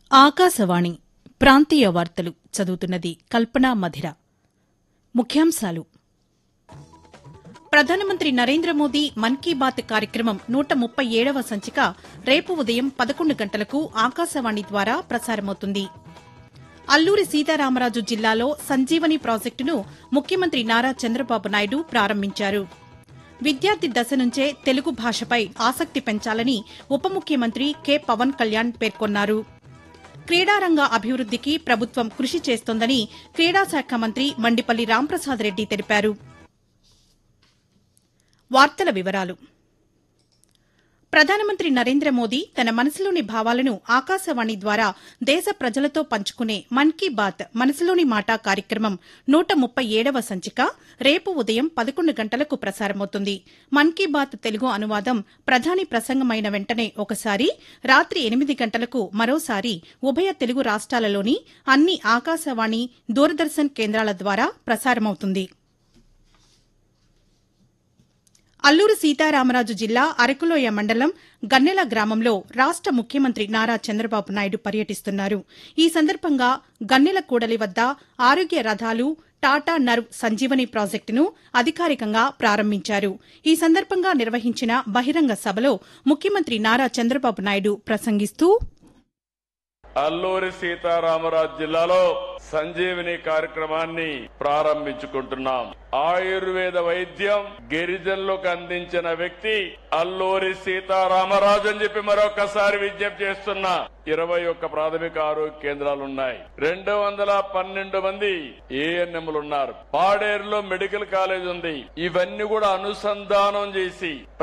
ఆకాశవాణి ప్రాంతీయ వార్తలు చదువుతున్నది కల్పనా మధిర. ముఖ్యాంశాలు: ప్రధానమంత్రి నరేంద్ర మోదీ మన్ కీ బాత్ కార్యక్రమం 137వ సంచిక రేపు ఉదయం 11 గంటలకు ఆకాశవాణి ద్వారా ప్రసారమవుతుంది. అల్లూరి సీతారామరాజు జిల్లాలో సంజీవని ప్రాజెక్టును ముఖ్యమంత్రి నారా చంద్రబాబు నాయుడు ప్రారంభించారు. విద్యార్థి దశ నుంచే తెలుగు భాషపై ఆసక్తి పెంచాలని ఉప ముఖ్యమంత్రి కె పవన్ కళ్యాణ్ పేర్కొన్నారు. క్రీడారంగ అభివృద్దికి ప్రభుత్వం కృషి చేస్తోందని క్రీడాశాఖ మంత్రి మండిపల్లి రాంప్రసాద్ రెడ్డి తెలిపారు. వార్తల వివరాలు: ప్రధానమంత్రి నరేంద్ర మోదీ తన మనసులోని భావాలను ఆకాశవాణి ద్వారా దేశ ప్రజలతో పంచుకునే మన్ కీ బాత్ మనసులోని మాట కార్యక్రమం 137వ సంచిక రేపు ఉదయం 11 గంటలకు ప్రసారమవుతుంది. మన్ కీ బాత్ తెలుగు అనువాదం ప్రధాని ప్రసంగమైన వెంటనే ఒకసారి, రాత్రి 8 గంటలకు మరోసారి ఉభయ తెలుగు రాష్ట్రాలలోని అన్ని ఆకాశవాణి, దూరదర్శన్ కేంద్రాల ద్వారా ప్రసారమవుతుంది. అల్లూరు సీతారామరాజు జిల్లా అరకులోయ మండలం గన్నెల గ్రామంలో రాష్ట ముఖ్యమంత్రి నారా చంద్రబాబు నాయుడు పర్యటిస్తున్నారు. ఈ సందర్భంగా గన్నెల కూడలి వద్ద ఆరోగ్య రథాలు, టాటా నర్వ్ సంజీవని ప్రాజెక్టును అధికారికంగా ప్రారంభించారు. ఈ సందర్భంగా నిర్వహించిన బహిరంగ సభలో ముఖ్యమంత్రి నారా చంద్రబాబు నాయుడు ప్రసంగిస్తూ, అల్లూరి సీతారామరాజు జిల్లాలో సంజీవని కార్యక్రమాన్ని ప్రారంభించుకుంటున్నాం. ఆయుర్వేద వైద్యం గిరిజనులకు అందించిన వ్యక్తి అల్లూరి సీతారామరాజు అని చెప్పి మరొకసారి విజ్ఞప్తి చేస్తున్నా. 21 ప్రాథమిక ఆరోగ్య కేంద్రాలున్నాయి. 212 మంది ఏఎన్ఎంలు ఉన్నారు. పాడేరులో మెడికల్ కాలేజ్ ఉంది. ఇవన్నీ కూడా అనుసంధానం చేసి